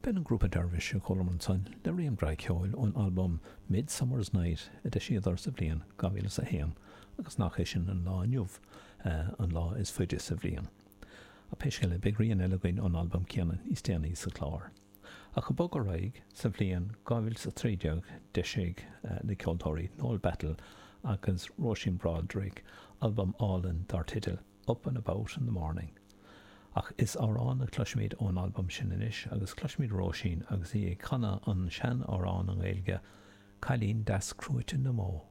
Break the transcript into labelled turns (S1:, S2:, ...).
S1: Ben an grúpa dervis a cholam san le rion dra ceáil ón album Midsummer's Night a de siad ar sa bblion 2001 agus nach é sin an lá aniuh an lá is fuide sa bblion. A peisce le big rion eilegain an album ceanan is déanaí sa chlár. A go bog raig sa bblion 2013 de sig le ceoltóirí Noel Battle agus Roisin Broderick album All-in dar titil Up and About in the Morning. Ach is árán a cluismid ón album sin inis agus cluismid Roisin agus í chana an sean árán an ghaeilge Cailín das cruaitin na mó.